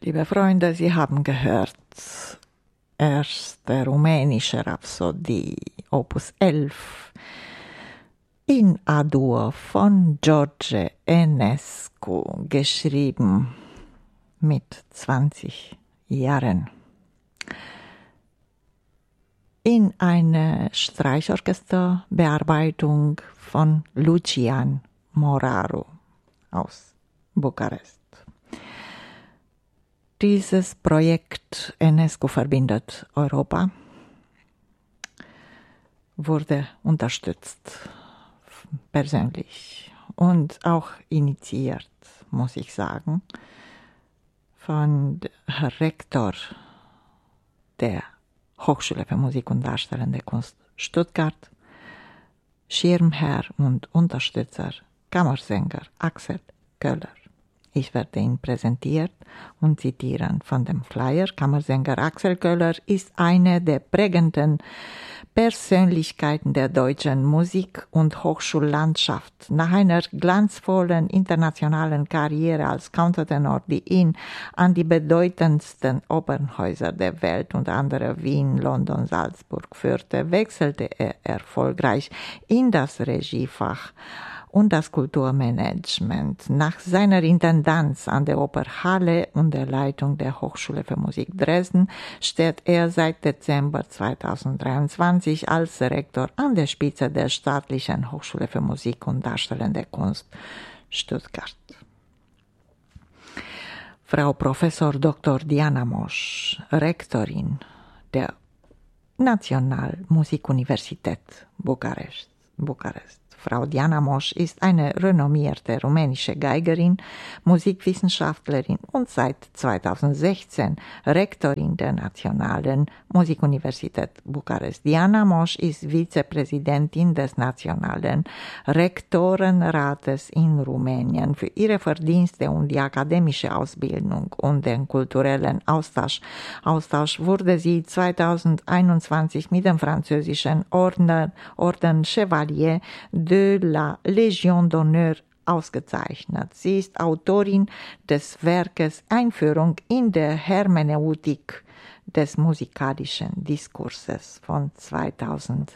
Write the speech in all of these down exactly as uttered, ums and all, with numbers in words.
Liebe Freunde, Sie haben gehört, erste rumänische Rhapsodie, Opus elf, in A-Dur von George Enescu, geschrieben mit zwanzig Jahren. In eine Streichorchesterbearbeitung von Lucian Moraru aus Bukarest. Dieses Projekt Enescu verbindet Europa wurde unterstützt, persönlich und auch initiiert, muss ich sagen, von Herrn Rektor der Hochschule für Musik und Darstellende Kunst Stuttgart, Schirmherr und Unterstützer, Kammersänger Axel Köhler. Ich werde ihn präsentiert und zitieren von dem Flyer. Kammersänger Axel Köhler ist eine der prägenden Persönlichkeiten der deutschen Musik- und Hochschullandschaft. Nach einer glanzvollen internationalen Karriere als Countertenor, die ihn an die bedeutendsten Opernhäuser der Welt, unter anderem Wien, London, Salzburg, führte, wechselte er erfolgreich in das Regiefach und das Kulturmanagement. Nach seiner Intendanz an der Operhalle und der Leitung der Hochschule für Musik Dresden steht er seit Dezember zweitausenddreiundzwanzig als Rektor an der Spitze der Staatlichen Hochschule für Musik und Darstellende Kunst Stuttgart. Frau Professor Doktor Diana Mosch, Rektorin der Nationalmusikuniversität Bukarest, Bukarest. Frau Diana Mosch ist eine renommierte rumänische Geigerin, Musikwissenschaftlerin und seit zweitausendsechzehn Rektorin der Nationalen Musikuniversität Bukarest. Diana Mosch ist Vizepräsidentin des Nationalen Rektorenrates in Rumänien. Für ihre Verdienste und die akademische Ausbildung und den kulturellen Austausch, Austausch wurde sie zweitausendeinundzwanzig mit dem französischen Orden, Orden Chevalier de la Légion d'honneur ausgezeichnet. Sie ist Autorin des Werkes Einführung in der Hermeneutik des musikalischen Diskurses von zweitausendacht.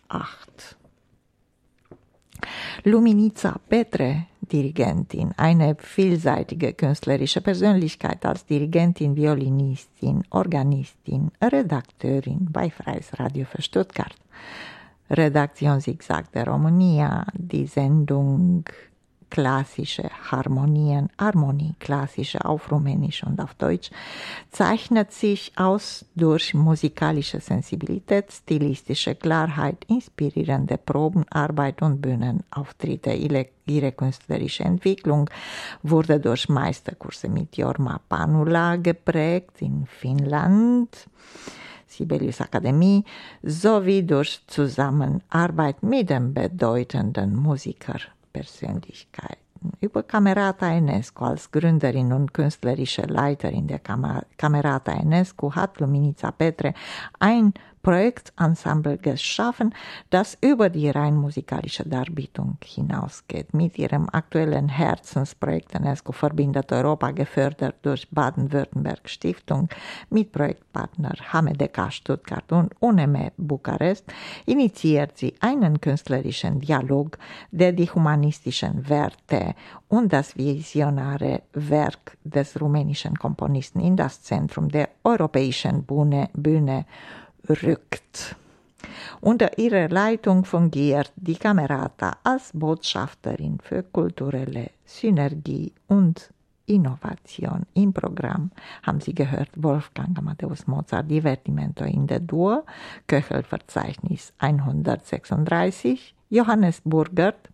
Luminica Petre, Dirigentin, eine vielseitige künstlerische Persönlichkeit als Dirigentin, Violinistin, Organistin, Redakteurin bei Freies Radio für Stuttgart. Redaktion Zigzag der Romania, die Sendung Klassische Harmonien, Harmonie, klassische auf Rumänisch und auf Deutsch, zeichnet sich aus durch musikalische Sensibilität, stilistische Klarheit, inspirierende Probenarbeit und Bühnenauftritte. Ihre künstlerische Entwicklung wurde durch Meisterkurse mit Jorma Panula geprägt in Finnland, Sibelius Akademie, sowie durch Zusammenarbeit mit den bedeutenden Musikerpersönlichkeiten. Über Camerata Enescu als Gründerin und künstlerische Leiterin der Camerata Enescu hat Luminica Petre ein Projektensemble geschaffen, das über die rein musikalische Darbietung hinausgeht. Mit ihrem aktuellen Herzensprojekt Enescu verbindet Europa, gefördert durch Baden-Württemberg Stiftung mit Projektpartner Hamedeka Stuttgart und UNEME Bukarest, initiiert sie einen künstlerischen Dialog, der die humanistischen Werte und das visionäre Werk des rumänischen Komponisten in das Zentrum der europäischen Bühne, Bühne rückt. Unter ihrer Leitung fungiert die Camerata als Botschafterin für kulturelle Synergie und Innovation. Im Programm haben Sie gehört Wolfgang Amadeus Mozart, Divertimento in D-Dur, Köchel-Verzeichnis hundertsechsunddreißig, Johannes Burgert,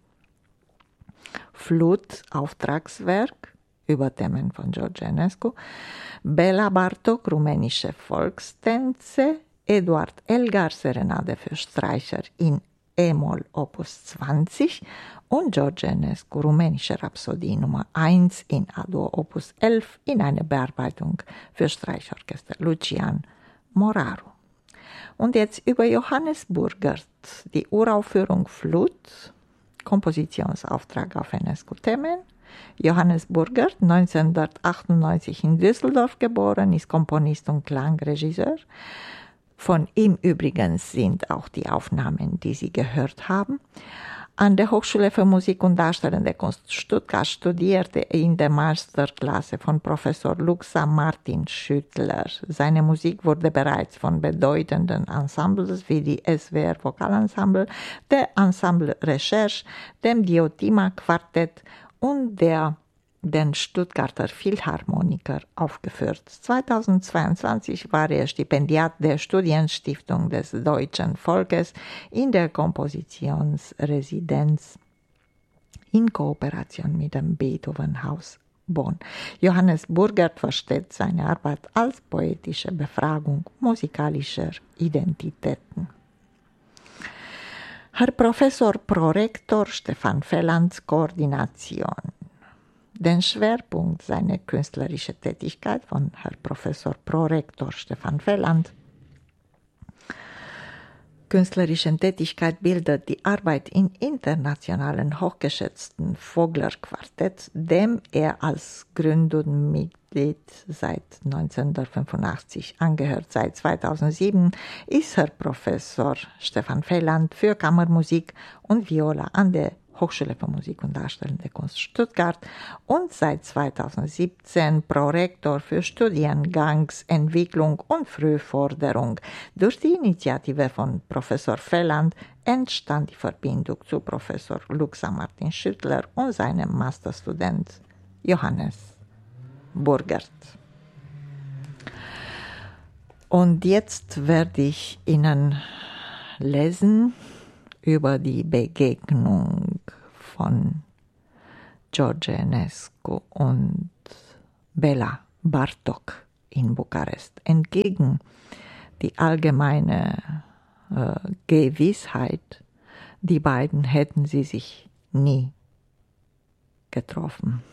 Flut, Auftragswerk, über Themen von George Enescu, Bela Bartok, rumänische Volkstänze, Eduard Elgar, Serenade für Streicher in E-Moll Opus zwanzig und George Enescu, rumänische Rhapsodie Nummer eins in A-Dur Opus elf in einer Bearbeitung für Streichorchester Lucian Moraru. Und jetzt über Johannes Burgert, die Uraufführung Flut, Kompositionsauftrag auf Enescu-Themen, Johannes Burgert, neunzehnhundertachtundneunzig in Düsseldorf geboren, ist Komponist und Klangregisseur. Von ihm übrigens sind auch die Aufnahmen, die Sie gehört haben. An der Hochschule für Musik und Darstellende Kunst Stuttgart studierte er in der Masterklasse von Professor Luxa Martin Schüttler. Seine Musik wurde bereits von bedeutenden Ensembles wie die S W R Vokalensemble, der Ensemble Recherche, dem Diotima Quartett und der den Stuttgarter Philharmoniker aufgeführt. zweitausendzweiundzwanzig war er Stipendiat der Studienstiftung des Deutschen Volkes in der Kompositionsresidenz in Kooperation mit dem Beethoven-Haus Bonn. Johannes Burgert versteht seine Arbeit als poetische Befragung musikalischer Identitäten. Herr Professor Prorektor Stefan Fellands Koordination. Den Schwerpunkt seiner künstlerischen Tätigkeit von Herr Professor Prorektor Stefan Felland künstlerischen Tätigkeit bildet die Arbeit im internationalen hochgeschätzten Vogler-Quartett, dem er als Gründungsmitglied seit neunzehnhundertfünfundachtzig angehört. Seit zweitausendsieben ist Herr Professor Stefan Felland für Kammermusik und Viola an der Hochschule für Musik und Darstellende Kunst Stuttgart und seit zweitausendsiebzehn Prorektor für Studiengangsentwicklung und Frühförderung. Durch die Initiative von Professor Felland entstand die Verbindung zu Professor Luxa Martin Schüttler und seinem Masterstudent Johannes Burgert. Und jetzt werde ich Ihnen lesen über die Begegnung von George Enescu und Bela Bartok in Bukarest. Entgegen die allgemeine äh, Gewissheit, die beiden hätten sie sich nie getroffen.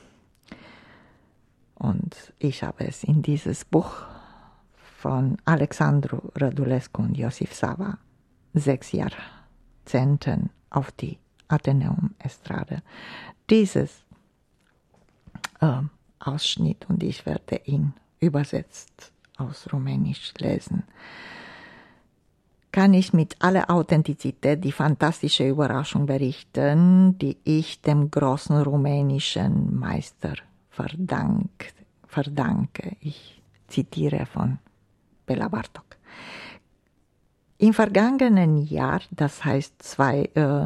Und ich habe es in dieses Buch von Alexandru Radulescu und Josif Sava, sechs Jahrzehnten auf die Atheneum-Estrade, dieses äh, Ausschnitt, und ich werde ihn übersetzt aus Rumänisch lesen, kann ich mit aller Authentizität die fantastische Überraschung berichten, die ich dem großen rumänischen Meister verdank, verdanke. Ich zitiere von Bela Bartok. Im vergangenen Jahr, das heißt zwei, äh,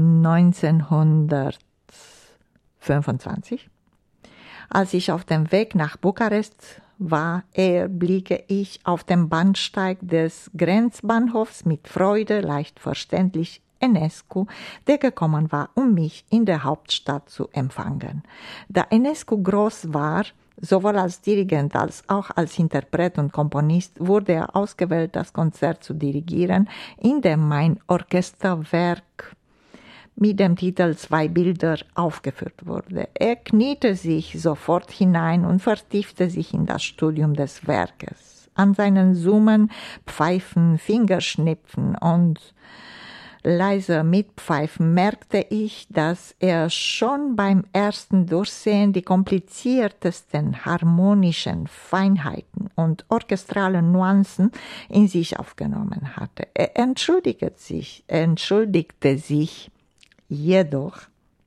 neunzehnhundertfünfundzwanzig, als ich auf dem Weg nach Bukarest war, erblicke ich auf dem Bahnsteig des Grenzbahnhofs mit Freude, leicht verständlich, Enescu, der gekommen war, um mich in der Hauptstadt zu empfangen. Da Enescu groß war, sowohl als Dirigent als auch als Interpret und Komponist, wurde er ausgewählt, das Konzert zu dirigieren, in dem mein Orchesterwerk mit dem Titel Zwei Bilder aufgeführt wurde. Er kniete sich sofort hinein und vertiefte sich in das Studium des Werkes. An seinen Summen, Pfeifen, Fingerschnipfen und leise Mitpfeifen merkte ich, dass er schon beim ersten Durchsehen die kompliziertesten harmonischen Feinheiten und orchestralen Nuancen in sich aufgenommen hatte. Er entschuldigte sich, entschuldigte sich jedoch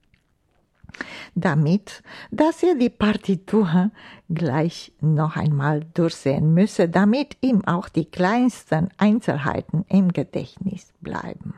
damit, dass er die Partitur gleich noch einmal durchsehen müsse, damit ihm auch die kleinsten Einzelheiten im Gedächtnis bleiben.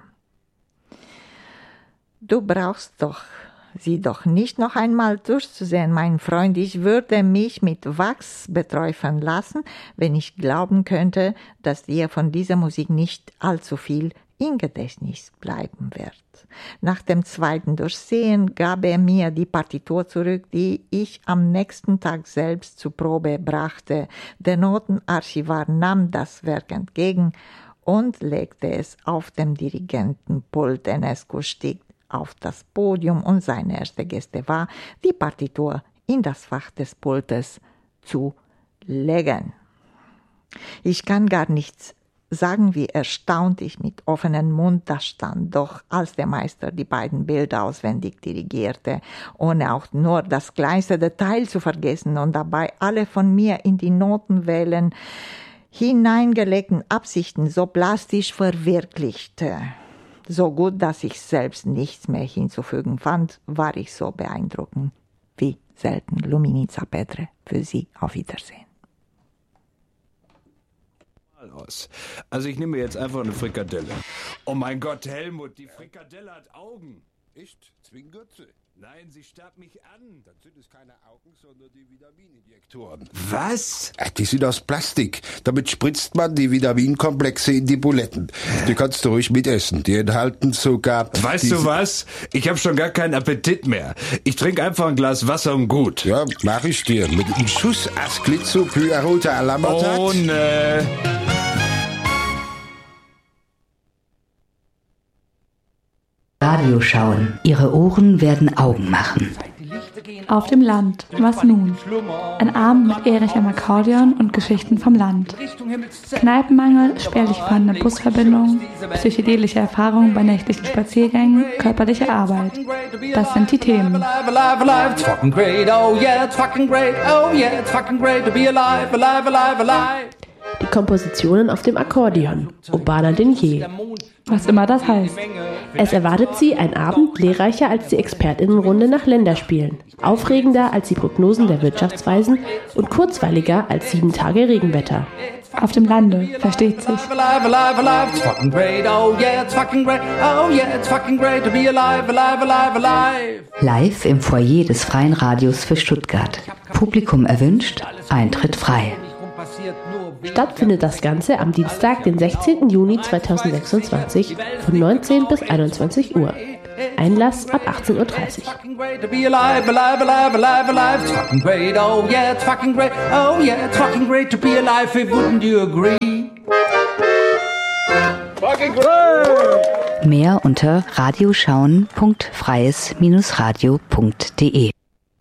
Du brauchst doch, sie doch nicht noch einmal durchzusehen, mein Freund. Ich würde mich mit Wachs beträufern lassen, wenn ich glauben könnte, dass dir von dieser Musik nicht allzu viel im Gedächtnis bleiben wird. Nach dem zweiten Durchsehen gab er mir die Partitur zurück, die ich am nächsten Tag selbst zur Probe brachte. Der Notenarchivar nahm das Werk entgegen und legte es auf dem Dirigentenpult. Enescu stieg auf das Podium und seine erste Geste war, die Partitur in das Fach des Pultes zu legen. Ich kann gar nichts sagen, wie erstaunt ich mit offenem Mund da stand, doch als der Meister die beiden Bilder auswendig dirigierte, ohne auch nur das kleinste Detail zu vergessen und dabei alle von mir in die Notenwellen hineingelegten Absichten so plastisch verwirklichte. So gut, dass ich selbst nichts mehr hinzufügen fand, war ich so beeindruckend wie selten. Luminica Pedre, für Sie auf Wiedersehen. Also ich nehme jetzt einfach eine Frikadelle. Oh mein Gott, Helmut, die Frikadelle hat Augen. Echt? Zwingürze? Nein, sie starrt mich an. Das sind es keine Augen, sondern die Vitamininjektoren. Was? Ach, die sind aus Plastik. Damit spritzt man die Vitaminkomplexe in die Buletten. Die kannst du ruhig mitessen. Die enthalten sogar... Weißt du was? Ich habe schon gar keinen Appetit mehr. Ich trinke einfach ein Glas Wasser und gut. Ja, mach ich dir. Mit einem Schuss Asglitzo-Pyarota Alamotat. Oh, ne. Radio schauen. Ihre Ohren werden Augen machen. Auf dem Land. Was nun? Ein Abend mit Erich am Akkordeon und Geschichten vom Land. Kneipenmangel, spärlich vorhandene Busverbindungen, psychedelische Erfahrungen bei nächtlichen Spaziergängen, körperliche Arbeit. Das sind die Themen. Die Kompositionen auf dem Akkordeon, urbaner denn je. Was immer das heißt. Es erwartet Sie ein Abend lehrreicher als die ExpertInnenrunde nach Länderspielen, aufregender als die Prognosen der Wirtschaftsweisen und kurzweiliger als sieben Tage Regenwetter. Auf dem Lande, versteht sich. Live im Foyer des Freien Radios für Stuttgart. Publikum erwünscht, Eintritt frei. Stattfindet das Ganze am Dienstag, den sechzehnten Juni zweitausendsechsundzwanzig von neunzehn bis einundzwanzig Uhr. Einlass ab achtzehn Uhr dreißig. Mehr unter radioschauen punkt freies radio punkt de.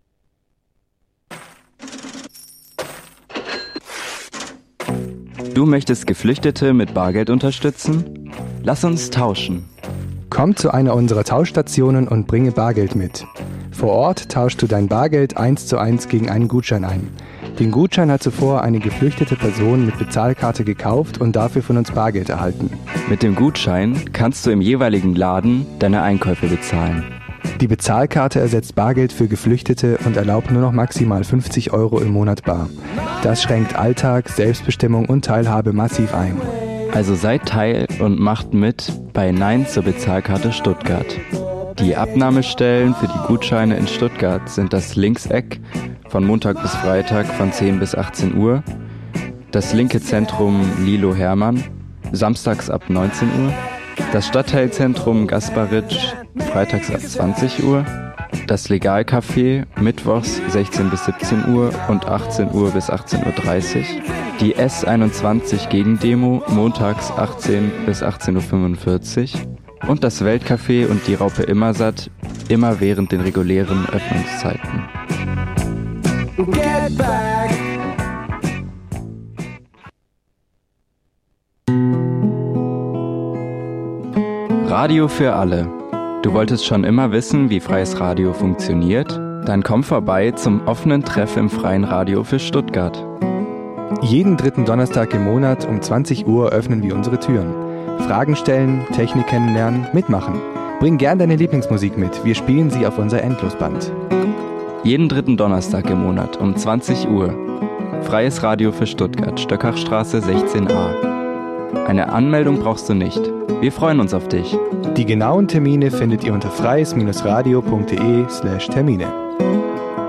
Du möchtest Geflüchtete mit Bargeld unterstützen? Lass uns tauschen. Komm zu einer unserer Tauschstationen und bringe Bargeld mit. Vor Ort tauschst du dein Bargeld eins zu eins gegen einen Gutschein ein. Den Gutschein hat zuvor eine geflüchtete Person mit Bezahlkarte gekauft und dafür von uns Bargeld erhalten. Mit dem Gutschein kannst du im jeweiligen Laden deine Einkäufe bezahlen. Die Bezahlkarte ersetzt Bargeld für Geflüchtete und erlaubt nur noch maximal fünfzig Euro im Monat bar. Das schränkt Alltag, Selbstbestimmung und Teilhabe massiv ein. Also seid Teil und macht mit bei Nein zur Bezahlkarte Stuttgart. Die Abnahmestellen für die Gutscheine in Stuttgart sind das Linkseck von Montag bis Freitag von zehn bis achtzehn Uhr, das linke Zentrum Lilo Hermann samstags ab neunzehn Uhr, das Stadtteilzentrum Gasparitsch freitags ab zwanzig Uhr, das Legalcafé mittwochs sechzehn bis siebzehn Uhr und achtzehn Uhr bis achtzehn Uhr dreißig, die S einundzwanzig Gegendemo montags achtzehn bis achtzehn Uhr fünfundvierzig und das Weltcafé und die Raupe Immersatt immer während den regulären Öffnungszeiten. Get back. Radio für alle. Du wolltest schon immer wissen, wie freies Radio funktioniert? Dann komm vorbei zum offenen Treff im Freien Radio für Stuttgart. Jeden dritten Donnerstag im Monat um zwanzig Uhr öffnen wir unsere Türen. Fragen stellen, Technik kennenlernen, mitmachen. Bring gern deine Lieblingsmusik mit, wir spielen sie auf unser Endlosband. Jeden dritten Donnerstag im Monat um zwanzig Uhr. Freies Radio für Stuttgart, Stöckachstraße sechzehn a. Eine Anmeldung brauchst du nicht. Wir freuen uns auf dich. Die genauen Termine findet ihr unter freies radio punkt de slash Termine.